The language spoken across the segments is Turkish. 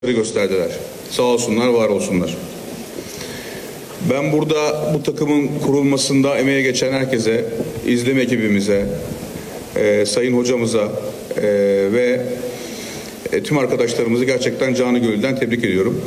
gösterdiler. Sağ olsunlar, var olsunlar. Ben burada bu takımın kurulmasında emeğe geçen herkese, izleme ekibimize, sayın hocamıza ve tüm arkadaşlarımızı gerçekten canı gönülden tebrik ediyorum.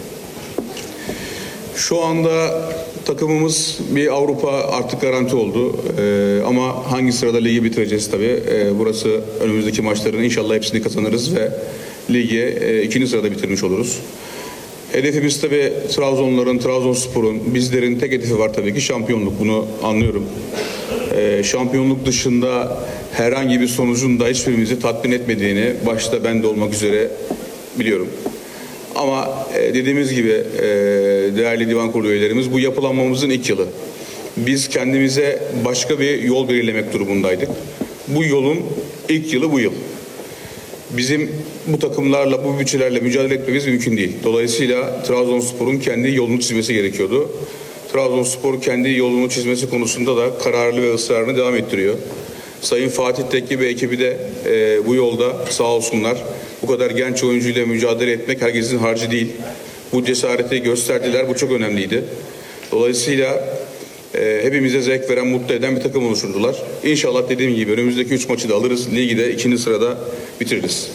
Şu anda takımımız bir Avrupa artık garanti oldu. Ama hangi sırada ligi bitireceğiz tabii. Burası önümüzdeki maçların inşallah hepsini kazanırız ve ligi ikinci sırada bitirmiş oluruz. Hedefimiz tabii Trabzonların, Trabzonspor'un, bizlerin tek hedefi var tabii ki şampiyonluk. Bunu anlıyorum. Şampiyonluk dışında herhangi bir sonucun da hiçbirimizi tatmin etmediğini başta ben de olmak üzere biliyorum. Ama dediğimiz gibi değerli divan kurulu üyelerimiz, bu yapılanmamızın ilk yılı. Biz kendimize başka bir yol belirlemek durumundaydık. Bu yolun ilk yılı bu yıl. Bizim bu takımlarla, bu bütçelerle mücadele etmemiz mümkün değil. Dolayısıyla Trabzonspor'un kendi yolunu çizmesi gerekiyordu. Trabzonspor kendi yolunu çizmesi konusunda da kararlı ve ısrarını devam ettiriyor. Sayın Fatih Tekke ve ekibi de bu yolda sağ olsunlar. Bu kadar genç oyuncuyla mücadele etmek herkesin harcı değil. Bu cesareti gösterdiler. Bu çok önemliydi. Dolayısıyla hepimize zevk veren, mutlu eden bir takım oluşturdular. İnşallah dediğim gibi önümüzdeki 3 maçı da alırız. Ligi de ikinci sırada bitiririz.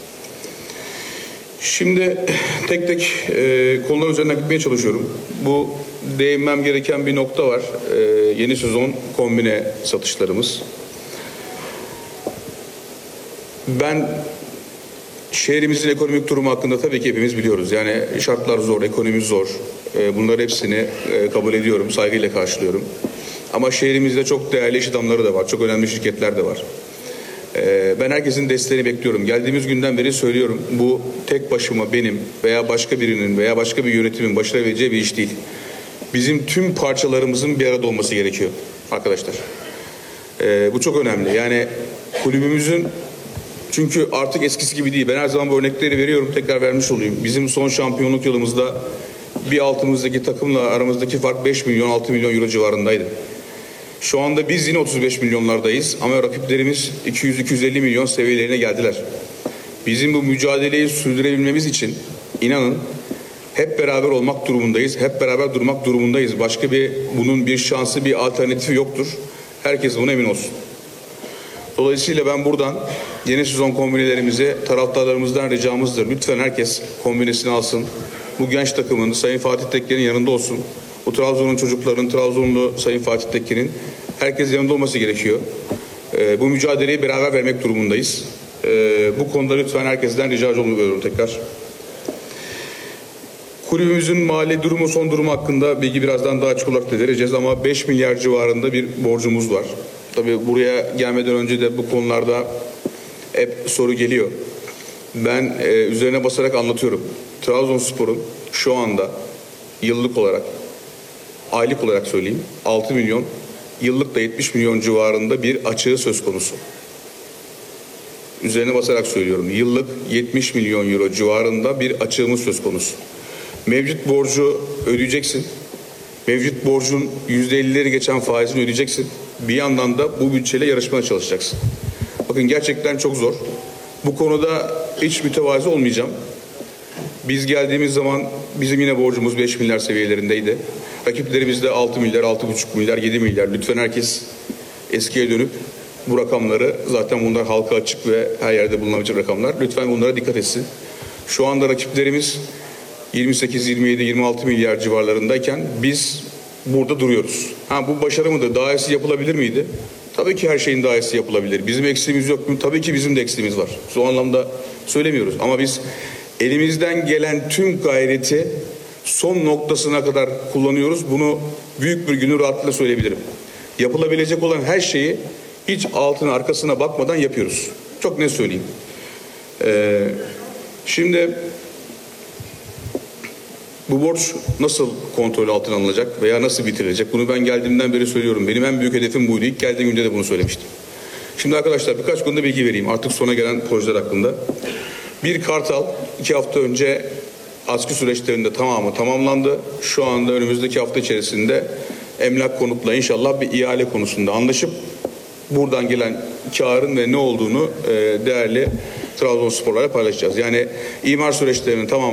Şimdi tek tek konular üzerinden gitmeye çalışıyorum. Bu değinmem gereken bir nokta var. Yeni sezon kombine satışlarımız. Ben şehrimizin ekonomik durumu hakkında tabii ki hepimiz biliyoruz. Yani şartlar zor, ekonomi zor. Bunların hepsini kabul ediyorum, saygıyla karşılıyorum. Ama şehrimizde çok değerli iş adamları da var, çok önemli şirketler de var. Ben herkesin desteğini bekliyorum. Geldiğimiz günden beri söylüyorum. Bu tek başıma benim veya başka birinin veya başka bir yönetimin başarabileceği bir iş değil. Bizim tüm parçalarımızın bir arada olması gerekiyor arkadaşlar. Bu çok önemli. Yani kulübümüzün, çünkü artık eskisi gibi değil. Ben her zaman bu örnekleri veriyorum. Tekrar vermiş olayım. Bizim son şampiyonluk yılımızda bir altımızdaki takımla aramızdaki fark 5 milyon 6 milyon euro civarındaydı. Şu anda biz yine 35 milyonlardayız ama rakiplerimiz 200-250 milyon seviyelerine geldiler. Bizim bu mücadeleyi sürdürebilmemiz için inanın hep beraber olmak durumundayız. Hep beraber durmak durumundayız. Başka bunun bir şansı, bir alternatifi yoktur. Herkes buna emin olsun. Dolayısıyla ben buradan yeni sezon kombinelerimize taraftarlarımızdan ricamızdır. Lütfen herkes kombinesini alsın. Bu genç takımın Sayın Fatih Tekke'nin yanında olsun. Bu Trabzon'un çocukların, Trabzonlu Sayın Fatih Tekke'nin herkes yanında olması gerekiyor. Bu mücadeleyi beraber vermek durumundayız. Bu konuda lütfen herkesten ricacı oluyorum tekrar. Kulübümüzün mali durumu, son durumu hakkında bilgi birazdan daha açık olarak da vereceğiz ama 5 milyar civarında bir borcumuz var. Tabii buraya gelmeden önce de bu konularda hep soru geliyor. Ben üzerine basarak anlatıyorum. Trabzonspor'un şu anda yıllık olarak, aylık olarak söyleyeyim 6 milyon, yıllık da 70 milyon civarında bir açığı söz konusu. Üzerine basarak söylüyorum. Yıllık 70 milyon euro civarında bir açığımız söz konusu. Mevcut borcu ödeyeceksin. Mevcut borcun %50'leri geçen faizini ödeyeceksin. Bir yandan da bu bütçeyle yarışmaya çalışacaksın. Bakın gerçekten çok zor. Bu konuda hiç mütevazi olmayacağım. Biz geldiğimiz zaman bizim yine borcumuz 5 milyar seviyelerindeydi. Rakiplerimiz de 6 milyar, 6,5 milyar, 7 milyar. Lütfen herkes eskiye dönüp bu rakamları, zaten bunlar halka açık ve her yerde bulunabilecek rakamlar. Lütfen bunlara dikkat etsin. Şu anda rakiplerimiz 28, 27, 26 milyar civarlarındayken biz burada duruyoruz. Bu başarı mıdır? Daha iyisi yapılabilir miydi? Tabii ki her şeyin daha iyisi yapılabilir. Bizim eksiğimiz yok mu? Tabii ki bizim de eksiğimiz var. O anlamda söylemiyoruz. Ama biz elimizden gelen tüm gayreti son noktasına kadar kullanıyoruz. Bunu büyük bir gönül rahatlıkla söyleyebilirim. Yapılabilecek olan her şeyi hiç altına arkasına bakmadan yapıyoruz. Çok net söyleyeyim. Şimdi bu borç nasıl kontrol altına alınacak veya nasıl bitirilecek? Bunu ben geldiğimden beri söylüyorum. Benim en büyük hedefim buydu. İlk geldiğim günde de bunu söylemiştim. Şimdi arkadaşlar birkaç konuda bilgi vereyim. Artık sona gelen projeler hakkında. Bir Kartal 2 hafta önce askı süreçlerinde tamamı tamamlandı. Şu anda önümüzdeki hafta içerisinde emlak konutla inşallah bir ihale konusunda anlaşıp buradan gelen karın ve ne olduğunu değerli Trabzonspor'la paylaşacağız. Yani imar süreçlerinin tamamı